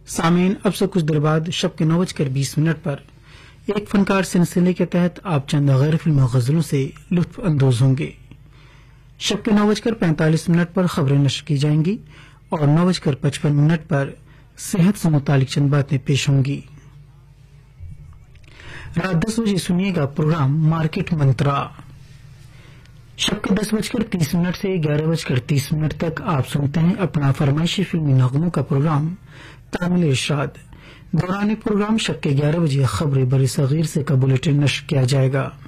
सामीन, अब से कुछ देर बाद शब के 9:20 पर एक फनकार सिलसिले के तहत आप चंद गैर फिल्मी गजलों से लुत्फ अंदोज होंगे। शब के 9:45 पर खबरें नश्र की जाएंगी और 9:55 पर सेहत से मुतालिक चंद बातें पेश होंगी। रात 10 बजे सुनिएगा प्रोग्राम मार्केट मंत्रा। शब के 10:30 से 11:30 तक आप सुनते हैं अपना फरमाइशी फिल्मी नगमों का प्रोग्राम तामिल इरशाद। दौरान प्रोग्राम शब के 11 बजे खबरें बड़े सगीर से का बुलेटिन नश्र किया जाएगा।